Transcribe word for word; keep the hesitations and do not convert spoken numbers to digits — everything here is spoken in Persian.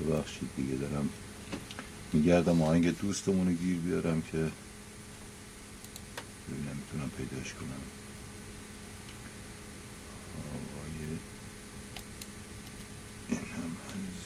ببخشید دیگه، دارم میگردم آهنگ دوستمون رو گیر بیارم که ببینم میتونم پیداش کنم.